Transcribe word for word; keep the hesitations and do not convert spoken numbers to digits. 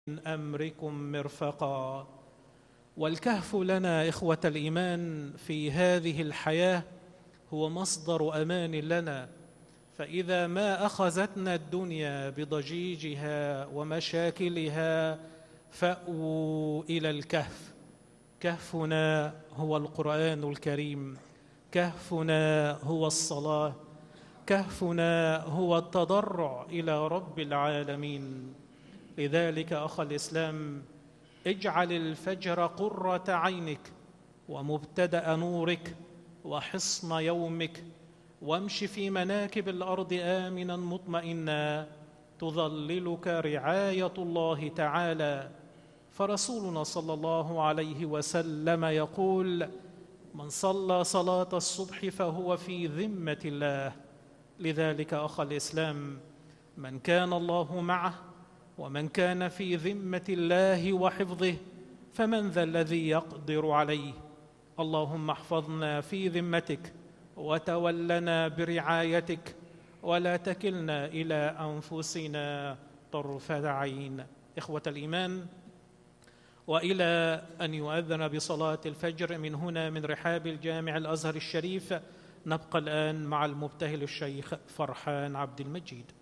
من أمركم مرفقا. والكهف لنا إخوة الإيمان في هذه الحياة هو مصدر أمان لنا، فإذا ما أخذتنا الدنيا بضجيجها ومشاكلها فأووا إلى الكهف. كهفنا هو القرآن الكريم، كهفنا هو الصلاة، كهفنا هو التضرع إلى رب العالمين. لذلك أخ الإسلام، اجعل الفجر قرة عينك ومبتدأ نورك وحصن يومك، وامش في مناكب الأرض آمنا مطمئنا تظللك رعاية الله تعالى. فرسولنا صلى الله عليه وسلم يقول: من صلى صلاة الصبح فهو في ذمة الله. لذلك أخ الإسلام، من كان الله معه ومن كان في ذمة الله وحفظه فمن ذا الذي يقدر عليه؟ اللهم احفظنا في ذمتك وتولنا برعايتك ولا تكلنا إلى أنفسنا طرفة عين. إخوة الإيمان، وإلى أن يؤذن بصلاة الفجر من هنا من رحاب الجامع الأزهر الشريف، نبقى الآن مع المبتهل الشيخ فرحان عبد المجيد.